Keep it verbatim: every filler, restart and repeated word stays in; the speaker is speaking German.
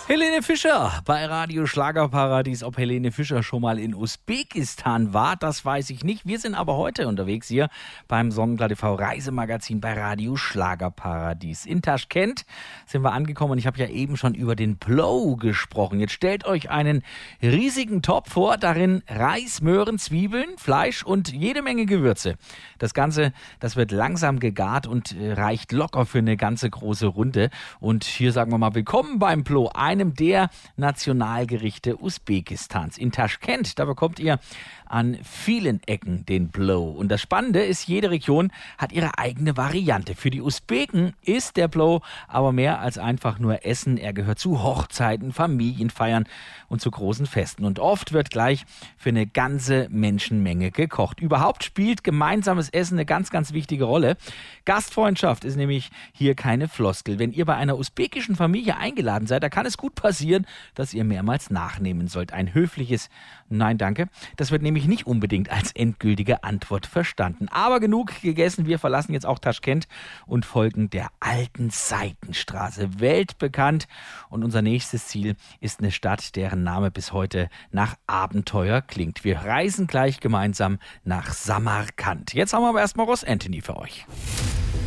Helene Fischer bei Radio Schlagerparadies. Ob Helene Fischer schon mal in Usbekistan war, das weiß ich nicht. Wir sind aber heute unterwegs hier beim Sonnenklar T V Reisemagazin bei Radio Schlagerparadies. In Taschkent sind wir angekommen und ich habe ja eben schon über den Plov gesprochen. Jetzt stellt euch einen riesigen Topf vor, darin Reis, Möhren, Zwiebeln, Fleisch und jede Menge Gewürze. Das Ganze, das wird langsam gegart und äh, reicht locker für eine ganze große Runde. Und hier sagen wir mal willkommen beim Plov, einem der Nationalgerichte Usbekistans. In Taschkent, da bekommt ihr an vielen Ecken den Plov. Und das Spannende ist, jede Region hat ihre eigene Variante. Für die Usbeken ist der Plov aber mehr als einfach nur Essen. Er gehört zu Hochzeiten, Familienfeiern und zu großen Festen. Und oft wird gleich für eine ganze Menschenmenge gekocht. Überhaupt spielt gemeinsames Essen eine ganz, ganz wichtige Rolle. Gastfreundschaft ist nämlich hier keine Floskel. Wenn ihr bei einer usbekischen Familie eingeladen seid, da kann es gut passieren, dass ihr mehrmals nachnehmen sollt. Ein höfliches Nein, danke. Das wird nämlich nicht unbedingt als endgültige Antwort verstanden. Aber genug gegessen. Wir verlassen jetzt auch Taschkent und folgen der alten Seitenstraße. Weltbekannt. Und unser nächstes Ziel ist eine Stadt, deren Name bis heute nach Abenteuer klingt. Wir reisen gleich gemeinsam nach Samarkand. Jetzt haben wir aber erstmal Ross Anthony für euch.